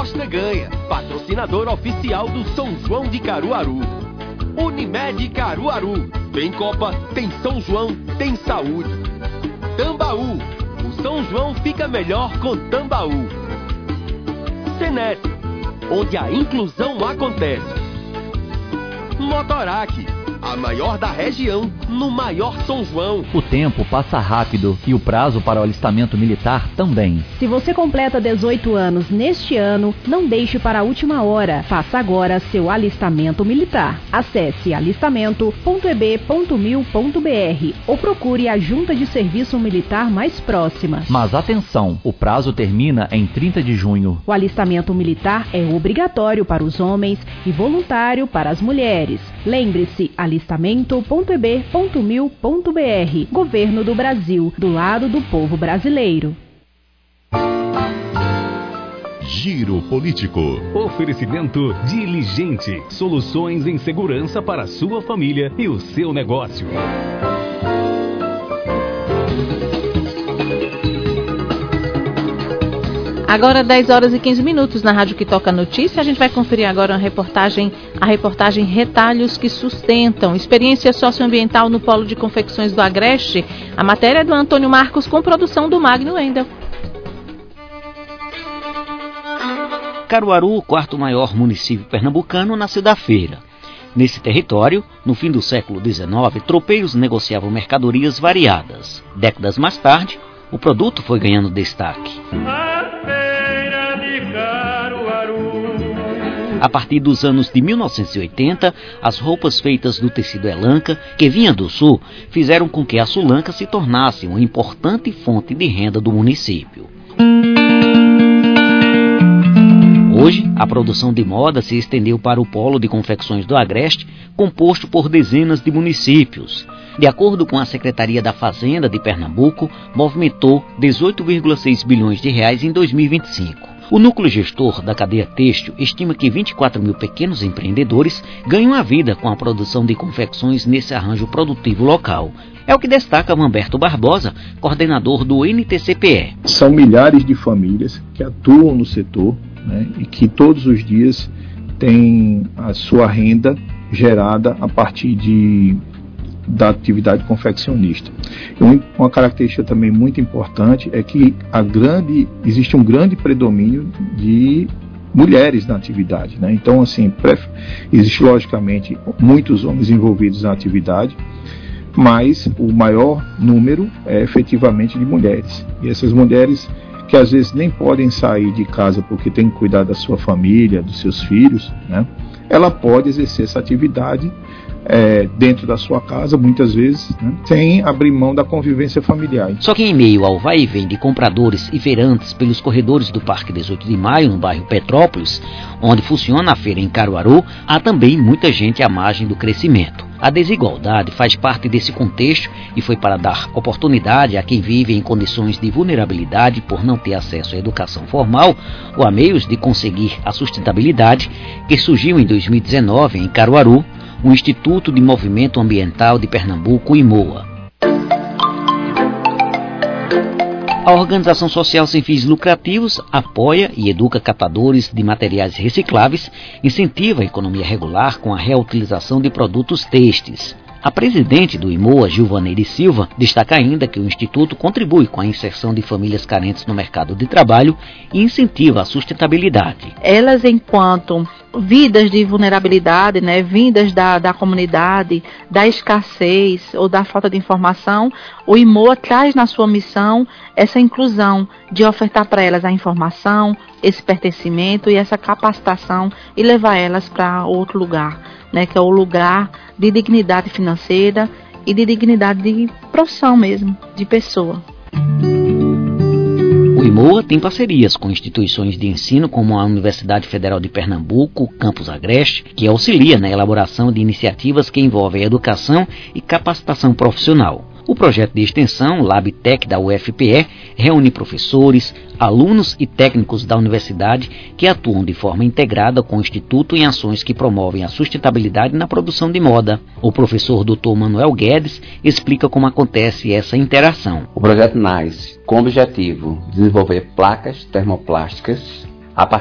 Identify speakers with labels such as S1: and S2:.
S1: aposta ganha. Patrocinador oficial do São João de Caruaru. Unimed Caruaru. Tem Copa, tem São João, tem saúde. Tambaú. O São João fica melhor com Tambaú. Senet, onde a inclusão acontece. Motorac, a maior da região, no maior São João.
S2: O tempo passa rápido e o prazo para o alistamento militar também.
S3: Se você completa 18 anos neste ano, não deixe para a última hora. Faça agora seu alistamento militar. Acesse alistamento.eb.mil.br ou procure a Junta de Serviço Militar mais próxima.
S2: Mas atenção, o prazo termina em 30 de junho.
S3: O alistamento militar é obrigatório para os homens e voluntário para as mulheres. Lembre-se, alistamento.eb.mil.br. Governo do Brasil, do lado do povo brasileiro.
S4: Giro Político.
S5: Oferecimento Diligente. Soluções em segurança para a sua família e o seu negócio.
S6: Agora 10 horas e 15 minutos na Rádio que Toca Notícia. A gente vai conferir agora a reportagem Retalhos que Sustentam. Experiência socioambiental no Polo de Confecções do Agreste. A matéria é do Antônio Marcos com produção do Magno Wendel.
S7: Caruaru, o quarto maior município pernambucano, nasceu da feira. Nesse território, no fim do século XIX, tropeiros negociavam mercadorias variadas. Décadas mais tarde, o produto foi ganhando destaque. A partir dos anos de 1980, as roupas feitas do tecido elanca, que vinha do sul, fizeram com que a Sulanca se tornasse uma importante fonte de renda do município. Hoje, a produção de moda se estendeu para o Polo de Confecções do Agreste, composto por dezenas de municípios. De acordo com a Secretaria da Fazenda de Pernambuco, movimentou 18,6 bilhões de reais em 2025. O núcleo gestor da cadeia têxtil estima que 24 mil pequenos empreendedores ganham a vida com a produção de confecções nesse arranjo produtivo local. É o que destaca Humberto Barbosa, coordenador do NTCPE.
S8: São milhares de famílias que atuam no setor, né, e que todos os dias têm a sua renda gerada a partir da atividade confeccionista. Uma característica também muito importante é que existe um grande predomínio de mulheres na atividade, né? Então, assim, existe logicamente muitos homens envolvidos na atividade, mas o maior número é efetivamente de mulheres. E essas mulheres que às vezes nem podem sair de casa porque tem que cuidar da sua família, dos seus filhos, né? Ela pode exercer essa atividade dentro da sua casa, muitas vezes, né, sem abrir mão da convivência familiar.
S7: Só que em meio ao vai e vem de compradores e feirantes pelos corredores do Parque 18 de Maio, no bairro Petrópolis, onde funciona a feira em Caruaru, há também muita gente à margem do crescimento. A desigualdade faz parte desse contexto e foi para dar oportunidade a quem vive em condições de vulnerabilidade por não ter acesso à educação formal ou a meios de conseguir a sustentabilidade que surgiu em 2019 em Caruaru, o Instituto de Movimento Ambiental de Pernambuco, IMOA. A organização social sem fins lucrativos apoia e educa catadores de materiais recicláveis, incentiva a economia regular com a reutilização de produtos têxteis. A presidente do IMOA, Gilvaneire Silva, destaca ainda que o Instituto contribui com a inserção de famílias carentes no mercado de trabalho e incentiva a sustentabilidade.
S6: Elas, enquanto vidas de vulnerabilidade, né, vindas da comunidade, da escassez ou da falta de informação, o IMOA traz na sua missão essa inclusão de ofertar para elas a informação, esse pertencimento e essa capacitação e levar elas para outro lugar, né, que é o lugar de dignidade financeira e de dignidade de profissão mesmo, de pessoa.
S7: O IMOA tem parcerias com instituições de ensino como a Universidade Federal de Pernambuco, Campus Agreste, que auxilia na elaboração de iniciativas que envolvem educação e capacitação profissional. O projeto de extensão LabTech da UFPE reúne professores, alunos e técnicos da universidade que atuam de forma integrada com o Instituto em ações que promovem a sustentabilidade na produção de moda. O professor Dr. Manuel Guedes explica como acontece essa interação.
S9: O projeto nasce com o objetivo de desenvolver placas termoplásticas